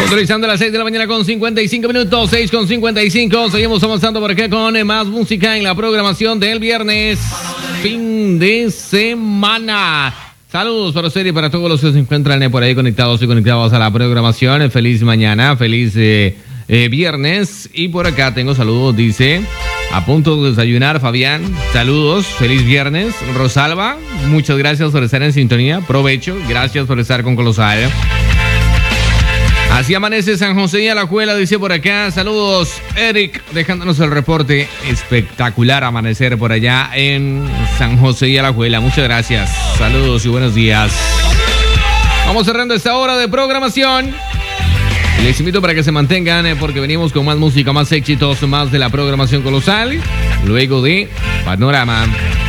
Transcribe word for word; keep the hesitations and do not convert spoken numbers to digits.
Sintonizando a las seis de la mañana con cincuenta y cinco minutos, seis con cincuenta y cinco. Seguimos avanzando por acá con más música en la programación del viernes, fin de semana. Saludos para usted y para todos los que se encuentran por ahí conectados y conectados a la programación. Feliz mañana, feliz eh, eh, viernes. Y por acá tengo saludos, dice, a punto de desayunar, Fabián. Saludos, feliz viernes. Rosalba, muchas gracias por estar en sintonía. Provecho, gracias por estar con Colosal. Así amanece San José y Alajuela, dice por acá. Saludos, Eric, dejándonos el reporte. Espectacular amanecer por allá en San José y Alajuela. Muchas gracias. Saludos y buenos días. Vamos cerrando esta hora de programación. Les invito para que se mantengan porque venimos con más música, más éxitos, más de la programación Colosal. Luego de Panorama.